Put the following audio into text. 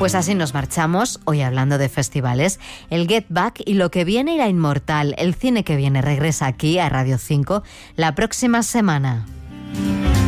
Pues así nos marchamos, hoy hablando de festivales, el Get Back y lo que viene y la Inmortal, el cine que viene regresa aquí a Radio 5 la próxima semana.